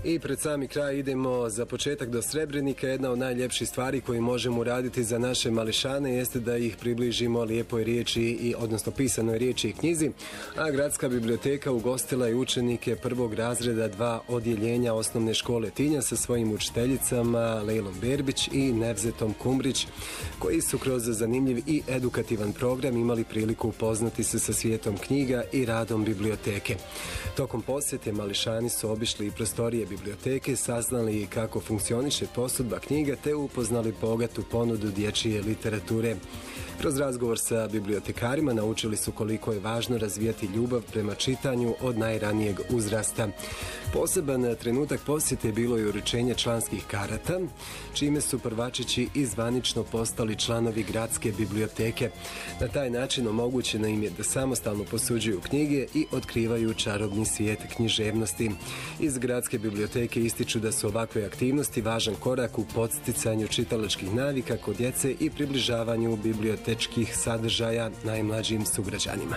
I pred sami kraj idemo za početak do Srebrenika. Jedna od najljepših stvari koje možemo uraditi za naše mališane jeste da ih približimo lijepoj riječi, odnosno pisanoj riječi i knjizi. A Gradska biblioteka ugostila je učenike prvog razreda 2 odjeljenja osnovne škole Tinja sa svojim učiteljicama Lejlom Berbić i Nevzetom Kumbrić, koji su kroz zanimljiv i edukativan program imali priliku upoznati se sa svijetom knjiga i radom biblioteke. Tokom posjete mališani su obišli i prostorije biblioteke, saznali kako funkcioniše posudba knjiga te upoznali bogatu ponudu dječje literature. Kroz razgovor sa bibliotekarima naučili su koliko je važno razvijati ljubav prema čitanju od najranijeg uzrasta. Poseban trenutak posjete je bilo i uručenje članskih karata, čime su prvačići i zvanično postali članovi Gradske biblioteke. Na taj način omogućeno im je da samostalno posuđuju knjige i otkrivaju čarobni svijet književnosti. Iz Gradske biblioteke ističu da su ovakve aktivnosti važan korak u podsticanju čitalačkih navika kod djece i približavanju bibliotečkih sadržaja najmlađim sugrađanima.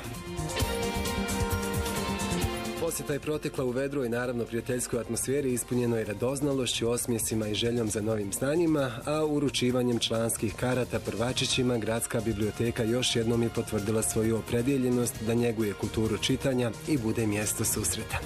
Posjeta je protekla u vedroj, naravno prijateljskoj atmosferi, ispunjeno je radoznalošću, osmijesima i željom za novim znanjima, a uručivanjem članskih karata prvačićima Gradska biblioteka još jednom je potvrdila svoju opredjeljenost da njeguje kulturu čitanja i bude mjesto susreta.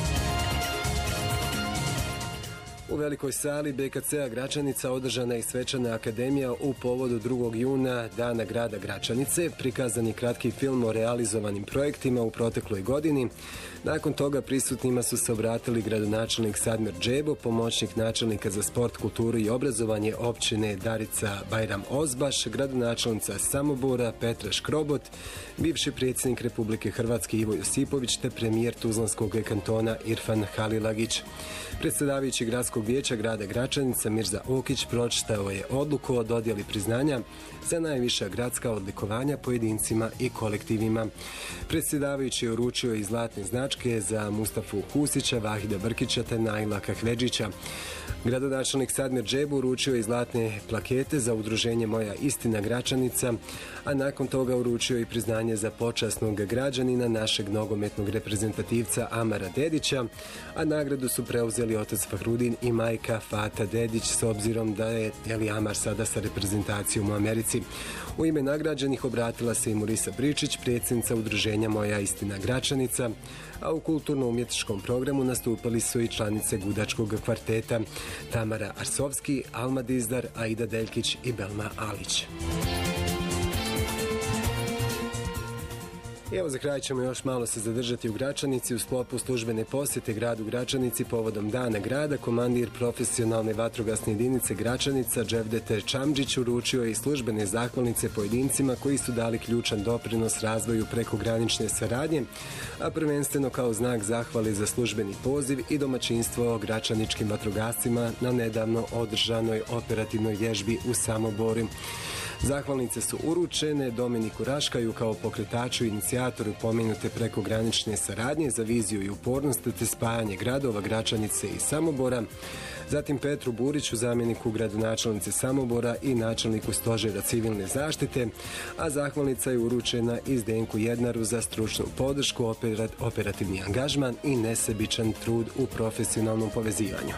U velikoj sali BKC-a Gračanica održana je i svečana akademija u povodu 2. juna Dana grada Gračanice. Prikazan je kratki film o realizovanim projektima u protekloj godini. Nakon toga prisutnima su se obratili gradonačelnik Sadmir Džebo, pomoćnik načelnika za sport, kulturu i obrazovanje općine Darica Bajram Ozbaš, gradonačelnica Samobora Petra Škrobot, bivši predsjednik Republike Hrvatske Ivo Josipović te premijer Tuzlanskog kantona Irfan Halilagić. Predsjedavajući Gradskog vijeća grada Gračanica Mirza Okić pročitao je odluku o dodjeli priznanja za najviša gradska odlikovanja pojedincima i kolektivima. Predsjedavajući je uručio i zlatne značke za Mustafu Husića, Vahida Brkića te Naila Kahvedžića. Gradonačelnik Sadmir Džebo uručio je zlatne plakete za udruženje Moja istina Gračanica, a nakon toga uručio i priznanje za počasnog građanina našeg nogometnog reprezentativca Amara Dedića, a nagradu su preuzeli otac Fahrudin i majka Fata Dedić, s obzirom da je Amar sada sa reprezentacijom u Americi. U ime nagrađenih obratila se i Murisa Bričić, predsjednica udruženja Moja istina Gračanica, a u kulturno-umjetničkom programu nastupali su i članice Gudačkog kvarteta Tamara Arsovski, Alma Dizdar, Aida Deljkić i Belma Alić. Evo za kraj ćemo još malo se zadržati u Gračanici. U sklopu službene posjete gradu Gračanici povodom Dana grada, komandir profesionalne vatrogasne jedinice Gračanica Dževdete Čamđić uručio je i službene zahvalnice pojedincima koji su dali ključan doprinos razvoju prekogranične saradnje, a prvenstveno kao znak zahvale za službeni poziv i domaćinstvo gračaničkim vatrogascima na nedavno održanoj operativnoj vježbi u Samoboru. Zahvalnice su uručene Dominiku Raškaju kao pokretaču i inicijatoru pomenute prekogranične saradnje za viziju i upornost te spajanje gradova Gračanice i Samobora, zatim Petru Buriću, zamjeniku gradonačelnice Samobora i načelniku stožera civilne zaštite, a zahvalnica je uručena i Zdenku Jednaru za stručnu podršku, operativni angažman i nesebičan trud u profesionalnom povezivanju.